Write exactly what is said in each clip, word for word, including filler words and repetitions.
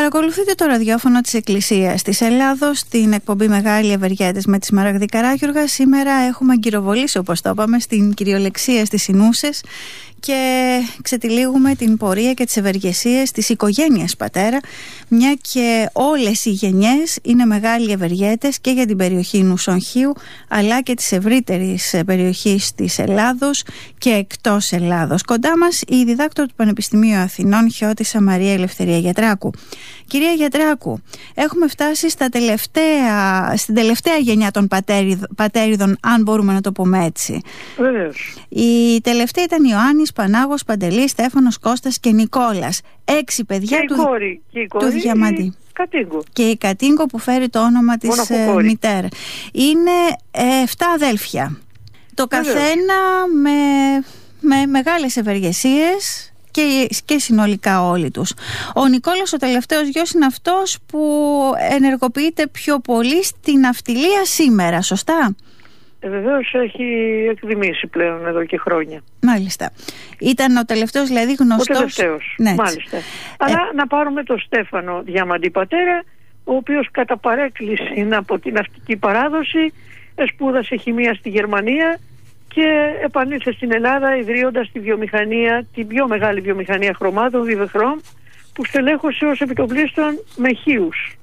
Παρακολουθείτε το ραδιόφωνο της Εκκλησίας της Ελλάδος, στην εκπομπή Μεγάλοι Ευεργέτες με τη Σμαραγδή Καράγιουργα. Σήμερα έχουμε αγκυροβολήσει, όπως το είπαμε, στην κυριολεξία στις Ινούσες και ξετυλίγουμε την πορεία και τις ευεργεσίες της οικογένειας πατέρα, μια και όλες οι γενιές είναι μεγάλοι ευεργέτες και για την περιοχή Νουσονχείου αλλά και της ευρύτερης περιοχής της Ελλάδος και εκτός Ελλάδος. Κοντά μας η διδάκτορ του Πανεπιστημίου Αθηνών, Χιώτισσα Μαρία Ελευθερία Γιατράκου. Κυρία Γιατράκου, έχουμε φτάσει στα τελευταία, στην τελευταία γενιά των πατέριδ, πατέριδων, αν μπορούμε να το πούμε έτσι. Βεβαίως. Η τελευταία ήταν Ιωάννης, Πανάγος, Παντελής, Στέφανος, Κώστας και Νικόλας. Έξι παιδιά και του, η κόρη, και η κόρη, του Διαμαντή. Η Κατίγκο. Και η Κατίγκο που φέρει το όνομα της ε, μητέρα. Είναι ε, εφτά αδέλφια. Το Βεβαίως. Καθένα με, με μεγάλες ευεργεσίες. Και, και συνολικά όλοι τους. Ο Νικόλας, ο τελευταίος γιος, είναι αυτός που ενεργοποιείται πιο πολύ στην ναυτιλία σήμερα, σωστά? Ε, βεβαίως έχει εκδημήσει πλέον εδώ και χρόνια. Μάλιστα. Ήταν ο τελευταίος, δηλαδή γνωστός. Ο τελευταίος, ναι, μάλιστα. Ε... Αλλά να πάρουμε τον Στέφανο Διαμαντή πατέρα, ο οποίος κατά παρέκκληση από την ναυτική παράδοση σπούδασε χημεία στη Γερμανία και επανήλθε στην Ελλάδα ιδρύοντας τη βιομηχανία, την πιο μεγάλη βιομηχανία χρωμάτων, Βιβεχρόμ, που στελέχωσε ως επιτοπλίστων με χίους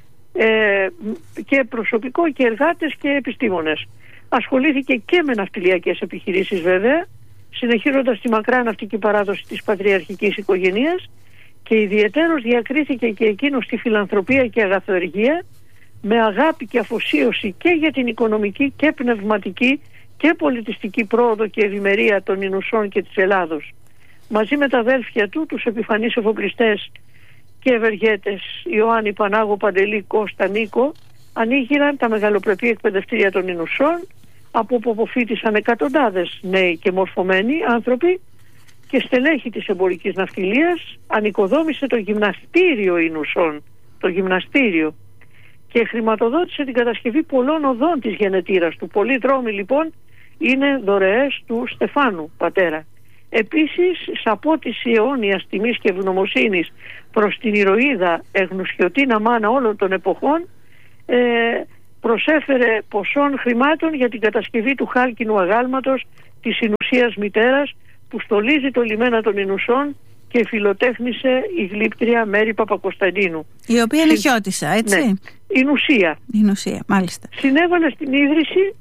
ε, και προσωπικό και εργάτες και επιστήμονες. Ασχολήθηκε και με ναυτιλιακές επιχειρήσεις βέβαια, συνεχίζοντας τη μακρά ναυτική παράδοση της πατριαρχικής οικογένειας, και ιδιαιτέρως διακρίθηκε και εκείνος στη φιλανθρωπία και αγαθοεργία, με αγάπη και αφοσίωση και για την οικονομική και πνευματική και πολιτιστική πρόοδο και ευημερία των Ινουσών και της Ελλάδος. Μαζί με τα αδέλφια του, τους επιφανείς εφοπλιστές και ευεργέτες Ιωάννη, Πανάγο, Παντελή, Κώστα, Νίκο, ανοίγηραν τα μεγαλοπρεπή εκπαιδευτήρια των Ινουσών, από όπου αποφοίτησαν εκατοντάδες νέοι και μορφωμένοι άνθρωποι, και στελέχη της εμπορικής ναυτιλίας ανοικοδόμησε το γυμναστήριο Ινουσών, το γυμναστήριο, και χρηματοδότησε την κατασκευή πολλών οδών της γενετήρας του. Πολλοί δρόμοι λοιπόν είναι δωρεές του Στεφάνου πατέρα. Επίσης, σαπότιση αιώνιας τιμής και ευγνωμοσύνης προς την ηρωίδα εγνουσιωτήνα μάνα όλων των εποχών, ε, προσέφερε ποσών χρημάτων για την κατασκευή του χάλκινου αγάλματος της Ινουσίας μητέρας, που στολίζει το λιμένα των Ινουσών και φιλοτέχνησε η γλύπτρια Μέρη Παπακοσταντίνου. Η οποία είναι Χιώτισσα, έτσι. Ναι. Ινουσία. Ινουσία, μάλιστα. Συνέβαλε στην ίδρυση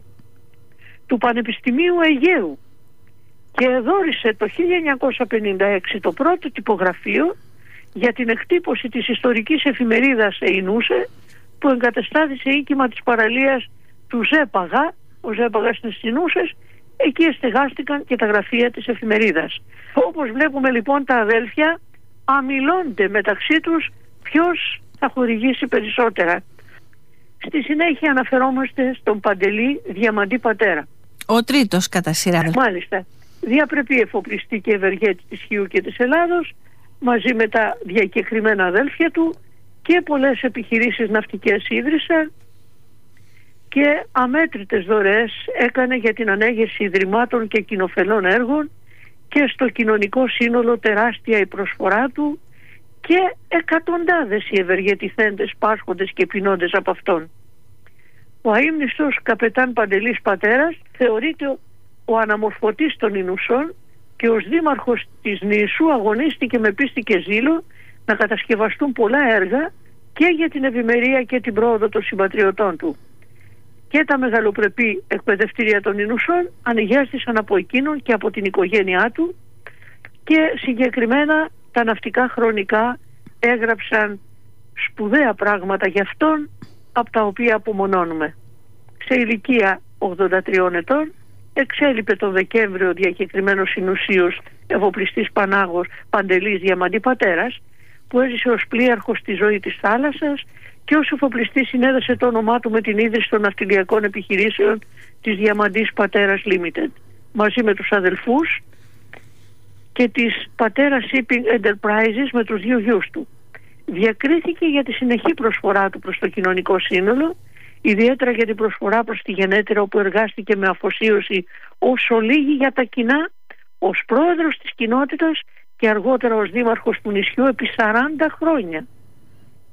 του Πανεπιστημίου Αιγαίου και δόρισε το χίλια εννιακόσια πενήντα έξι το πρώτο τυπογραφείο για την εκτύπωση της ιστορικής εφημερίδας Ινούσε, που εγκατεστάθησε οίκημα της παραλίας του Ζέπαγα. Ο Ζέπαγας είναι στις Ινούσες. Εκεί εστεγάστηκαν και τα γραφεία της εφημερίδας. Όπως βλέπουμε λοιπόν, τα αδέλφια αμιλώνται μεταξύ τους ποιος θα χορηγήσει περισσότερα. Στη συνέχεια αναφερόμαστε στον Παντελή Διαμαντή πατέρα. Ο τρίτος κατά σειρά. Μάλιστα. Διαπρεπή εφοπλιστή και ευεργέτη της Χίου και της Ελλάδος, μαζί με τα διακεκριμένα αδέλφια του, και πολλές επιχειρήσεις ναυτικές ίδρυσε και αμέτρητες δωρεές έκανε για την ανέγερση ιδρυμάτων και κοινοφελών έργων, και στο κοινωνικό σύνολο τεράστια η προσφορά του, και εκατοντάδες οι ευεργετηθέντες πάσχοντες και πεινώντες από αυτόν. Ο αείμνηστος καπετάν Παντελής πατέρας θεωρείται ο αναμορφωτής των Ινουσών και ως δήμαρχος της νήσου αγωνίστηκε με πίστη και ζήλο να κατασκευαστούν πολλά έργα και για την ευημερία και την πρόοδο των συμπατριωτών του. Και τα μεγαλοπρεπή εκπαιδευτήρια των Ινουσών ανοιγιάστησαν από εκείνον και από την οικογένειά του, και συγκεκριμένα τα ναυτικά χρονικά έγραψαν σπουδαία πράγματα για αυτόν, από τα οποία απομονώνουμε. Σε ηλικία ογδόντα τριών ετών εξέλιπε τον Δεκέμβριο διακεκριμένος Ινουσίος εφοπλιστής Πανάγος Παντελής Διαμαντή πατέρας, που έζησε ως πλοίαρχος στη ζωή της θάλασσας και ως εφοπλιστής συνέδεσε το όνομά του με την ίδρυση των ναυτιλιακών επιχειρήσεων της Διαμαντής Πατέρας Limited, μαζί με τους αδελφούς και της Πατέρα Shipping Enterprises με τους δύο γιους του. Διακρίθηκε για τη συνεχή προσφορά του προς το κοινωνικό σύνολο, ιδιαίτερα για την προσφορά προς τη γενέτειρα, όπου εργάστηκε με αφοσίωση όσο λίγη για τα κοινά, ως πρόεδρος της κοινότητας και αργότερα ως δήμαρχος του νησιού επί σαράντα χρόνια.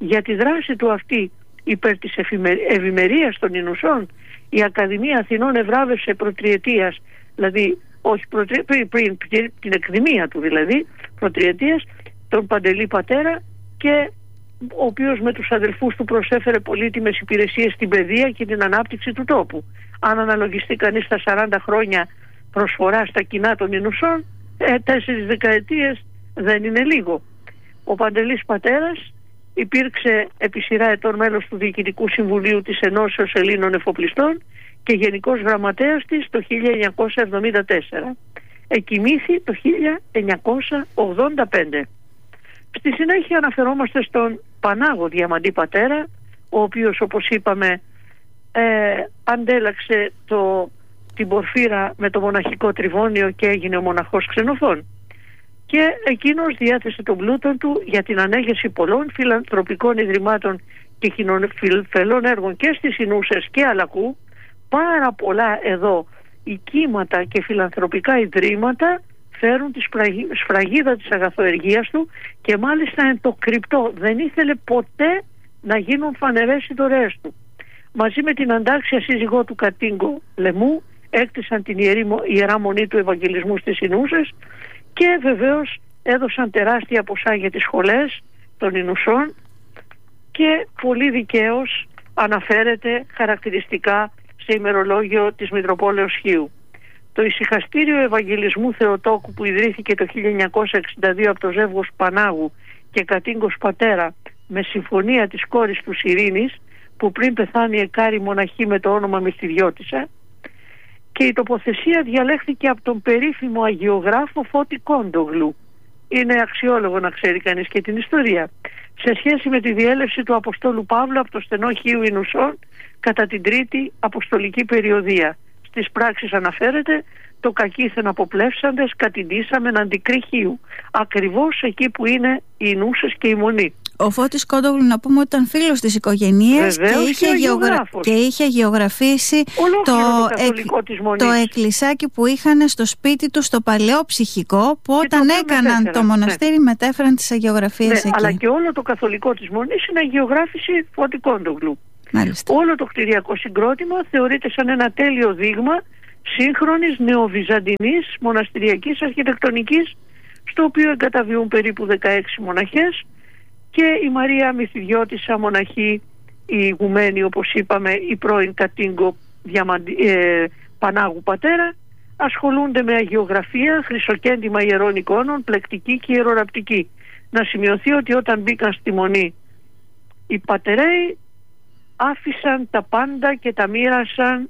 Για τη δράση του αυτή υπέρ της ευημερίας των Ινουσών, η Ακαδημία Αθηνών ευράβευσε προτριετίας, δηλαδή όχι προτρι... πριν, πριν, πριν την εκδημία του δηλαδή προτριετίας, τον Παντελή πατέρα, και ο οποίος με τους αδελφούς του προσέφερε πολύτιμες υπηρεσίες στην παιδεία και την ανάπτυξη του τόπου. Αν αναλογιστεί κανείς τα σαράντα χρόνια προσφορά στα κοινά των Ινουσών, ε, τέσσερις δεκαετίες δεν είναι λίγο. Ο Παντελής πατέρας υπήρξε επί σειρά ετών μέλος του Διοικητικού Συμβουλίου της Ενώσεως Ελλήνων Εφοπλιστών και γενικός γραμματέας της το χίλια εννιακόσια εβδομήντα τέσσερα. Εκοιμήθη το χίλια εννιακόσια ογδόντα πέντε. Στη συνέχεια αναφερόμαστε στον Πανάγο Διαμαντή πατέρα, ο οποίος, όπως είπαμε, ε, αντέλαξε το, την πορφύρα με το μοναχικό τριβώνιο και έγινε ο μοναχός Ξενοφών. Και εκείνος διέθεσε τον πλούτο του για την ανέγερση πολλών φιλανθρωπικών ιδρυμάτων και κοινοφελών έργων και στις Ινούσες και Αλακού. Πάρα πολλά εδώ οικίματα και φιλανθρωπικά ιδρύματα φέρουν τη σφραγίδα της αγαθοεργίας του, και μάλιστα εν το κρυπτό δεν ήθελε ποτέ να γίνουν φανερές οι δωρεές του. Μαζί με την αντάξια σύζυγό του Κατίγκο Λεμού έκτισαν την ιερή, ιερά μονή του Ευαγγελισμού στις Ινούσες, και βεβαίως έδωσαν τεράστια ποσά για τις σχολές των Ινουσών, και πολύ δικαίως αναφέρεται χαρακτηριστικά σε ημερολόγιο της Μητροπόλεως Χίου. Το ησυχαστήριο Ευαγγελισμού Θεοτόκου, που ιδρύθηκε το χίλια εννιακόσια εξήντα δύο από το ζεύγος Πανάγου και Κατίγκος πατέρα με συμφωνία της κόρης του Σιρήνης, που πριν πεθάνει εκάρη μοναχή με το όνομα Μυστιδιώτισσα, και η τοποθεσία διαλέχθηκε από τον περίφημο αγιογράφο Φώτη Κόντογλου. Είναι αξιόλογο να ξέρει κανείς και την ιστορία. Σε σχέση με τη διέλευση του Αποστόλου Παύλου από το στενό Χίου Ινουσών κατά την τρίτη αποστολική περιοδία. Στις πράξεις αναφέρεται το κακήθεν αποπλεύσαντες κατηντήσαμεν αντικρί Χίου, ακριβώς εκεί που είναι οι Ινούσες και η Μονή. Ο Φώτης Κόντογλου, να πούμε, ότι ήταν φίλος της οικογένειας και είχε, και, γεωγρα... και είχε γεωγραφήσει το, εκ... το εκκλησάκι που είχαν στο σπίτι του στο παλαιό ψυχικό, που όταν έκαναν μετέφεραν, το μοναστήρι, ναι, μετέφεραν τις αγιογραφίες, ναι, εκεί. Αλλά και όλο το καθολικό της Μονής είναι αγιογράφηση Φώτη Κόντογλου. Μάλιστα. Όλο το κτηριακό συγκρότημα θεωρείται σαν ένα τέλειο δείγμα σύγχρονης νεοβυζαντινής μοναστηριακής αρχιτεκτονικής, στο οποίο εγκαταβιούν περίπου δεκαέξι μοναχές, και η Μαρία Μυστιδιώτισσα μοναχή, η ηγουμένη, όπως είπαμε, η πρώην Κατίγκο Διαμαντι... ε, Πανάγου πατέρα, ασχολούνται με αγιογραφία, χρυσοκέντημα ιερών εικόνων, πλεκτική και ιεροραπτική. Να σημειωθεί ότι όταν μπήκαν στη Μονή οι πατεραίοι άφησαν τα πάντα και τα μοίρασαν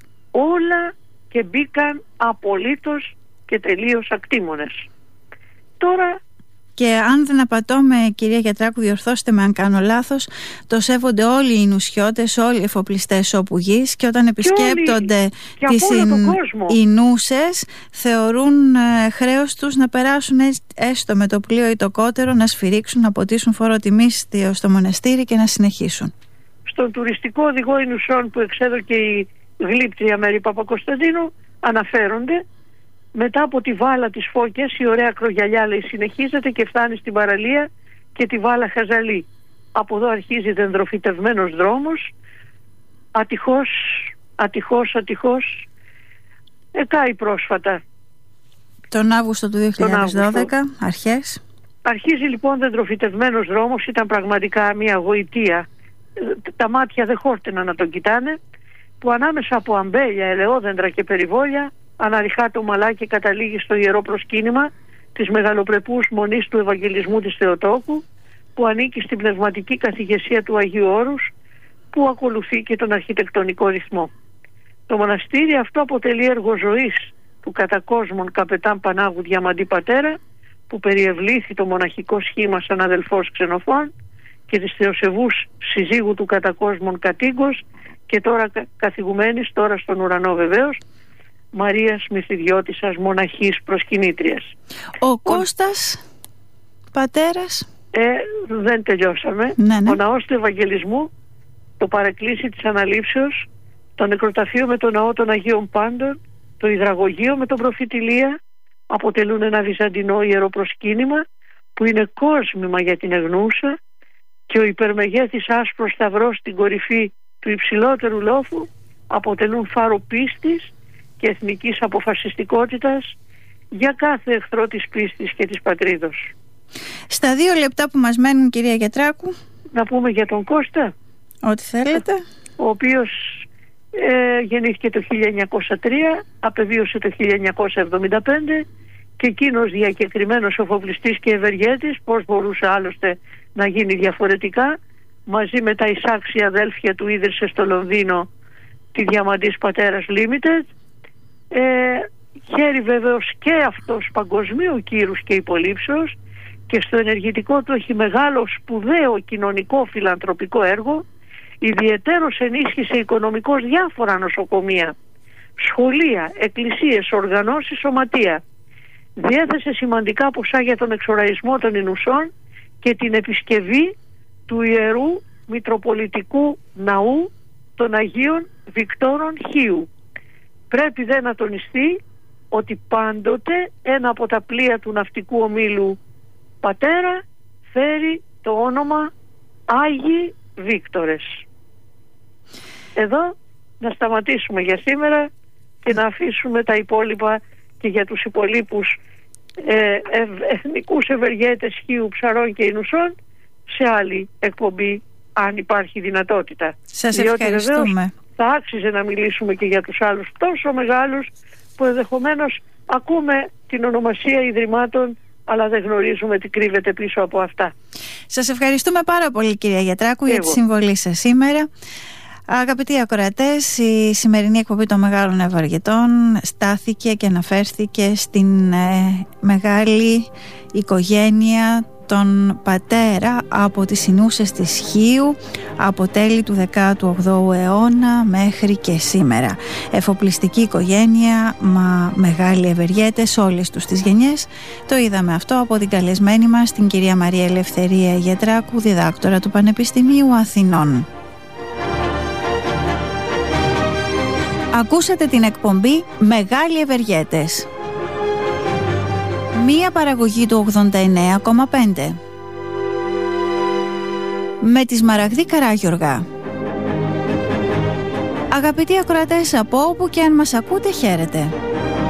όλα και μπήκαν απολύτως και τελείως ακτήμονες. Τώρα, και αν δεν απατώμε, κυρία Γιατράκου, διορθώστε με αν κάνω λάθος, το σέβονται όλοι οι Ινουσιώτες, όλοι οι εφοπλιστές όπου γης, και όταν επισκέπτονται και τις Ινούσες θεωρούν ε, χρέος τους να περάσουν έστω με το πλοίο ή το κότερο, να σφυρίξουν, να ποτίσουν φόρο τιμής στο μοναστήρι και να συνεχίσουν. Στον τουριστικό οδηγό Ινουσών που εξέδωκε η γλύπτρια Μέρη Παπακοσταντίνου αναφέρονται: μετά από τη βάλα της Φώκιας η ωραία κρογιαλιά, λέει, συνεχίζεται και φτάνει στην παραλία και τη βάλα Χαζαλή. Από εδώ αρχίζει δενδροφυτευμένος δρόμος. Ατυχώς, ατυχώς, ατυχώς εκάει πρόσφατα. Τον Αύγουστο του δύο χιλιάδες δώδεκα, Αύγουστο. αρχές. Αρχίζει λοιπόν δεντροφυτευμένος δρόμος, ήταν πραγματικά μια γοητεία. Τα μάτια δεν χόρτεναν να τον κοιτάνε, που ανάμεσα από αμπέλια, ελαιόδεντρα και περιβόλια αναρριχά το μαλά και καταλήγει στο ιερό προσκύνημα της μεγαλοπρεπούς Μονής του Ευαγγελισμού της Θεοτόκου, που ανήκει στην πνευματική καθηγεσία του Αγίου Όρους, που ακολουθεί και τον αρχιτεκτονικό ρυθμό. Το μοναστήρι αυτό αποτελεί έργο ζωής του κατακόσμων καπετάν Πανάγου Διαμαντή πατέρα, που περιευλήθη το μοναχικό σχήμα σαν αδελφός Ξενοφών, και της θεοσεβούς συζύγου του κατακόσμων Κατίγκος, και τώρα καθηγουμένης, τώρα στον ουρανό βεβαίως, Μαρίας Μυστιδιώτισσας μοναχής προσκυνήτριας. Ο, Ο Κώστας πατέρας. Ε, δεν τελειώσαμε. Ναι, ναι. Ο ναός του Ευαγγελισμού, το παρεκκλήσι της Αναλήψεως, το νεκροταφείο με το ναό των Αγίων Πάντων, το υδραγωγείο με τον προφήτη Ηλία αποτελούν ένα βυζαντινό ιερό προσκύνημα που είναι κόσμημα για την Εγνούσα, και ο υπερμεγέθης άσπρος σταυρός στην κορυφή του υψηλότερου λόφου αποτελούν φάρο πίστης και εθνικής αποφασιστικότητας για κάθε εχθρό της πίστης και της πατρίδος. Στα δύο λεπτά που μας μένουν, κυρία Γιατράκου, να πούμε για τον Κώστα, ό,τι θέλετε, ο οποίος ε, γεννήθηκε το χίλια εννιακόσια τρία, απεβίωσε το χίλια εννιακόσια εβδομήντα πέντε και εκείνος διακεκριμένος εφοπλιστής και ευεργέτης, πώς μπορούσε άλλωστε να γίνει διαφορετικά, μαζί με τα εισάξια αδέλφια του ίδρυσε στο Λονδίνο τη Διαμαντής Πατέρας Limited. Ε, χέρι βεβαίως και αυτός παγκοσμίου κύρους και υπολείψεως και στο ενεργητικό του έχει μεγάλο σπουδαίο κοινωνικό φιλανθρωπικό έργο. Ιδιαιτέρως ενίσχυσε οικονομικώς διάφορα νοσοκομεία, σχολεία, εκκλησίες, οργανώσεις, σωματεία. Διέθεσε σημαντικά ποσά για τον εξοραϊσμό των Ινουσών και την επισκευή του Ιερού Μητροπολιτικού Ναού των Αγίων Βικτόρων Χίου. Πρέπει δε να τονιστεί ότι πάντοτε ένα από τα πλοία του ναυτικού ομίλου Πατέρα φέρει το όνομα Άγιοι Βίκτορες. Εδώ να σταματήσουμε για σήμερα και να αφήσουμε τα υπόλοιπα και για τους υπολείπους ε, ευ, εθνικούς ευεργέτες Χίου, Ψαρών και Ινουσών σε άλλη εκπομπή, αν υπάρχει δυνατότητα. Σας ευχαριστούμε. Θα άξιζε να μιλήσουμε και για τους άλλους τόσο μεγάλους που ενδεχομένως ακούμε την ονομασία ιδρυμάτων αλλά δεν γνωρίζουμε τι κρύβεται πίσω από αυτά. Σας ευχαριστούμε πάρα πολύ, κυρία Γιατράκου, για τη συμβολή σας σήμερα. Αγαπητοί ακροατές, η σημερινή εκπομπή των Μεγάλων Ευαργετών στάθηκε και αναφέρθηκε στην ε, μεγάλη οικογένεια τον Πατέρα από τις Συνούσες της Χίου από τέλη του δέκατου όγδοου αιώνα μέχρι και σήμερα. Εφοπλιστική οικογένεια, μα μεγάλοι ευεργέτες όλες τους τις γενιές. Το είδαμε αυτό από την καλεσμένη μας, την κυρία Μαρία Ελευθερία Γιατράκου, διδάκτορα του Πανεπιστημίου Αθηνών. Ακούσατε την εκπομπή Μεγάλοι Ευεργέτες, μία παραγωγή του ογδόντα εννέα κόμμα πέντε με τη Σμαραγδή Καράγιοργα. Αγαπητοί ακροατές, από όπου και αν μας ακούτε, χαίρετε.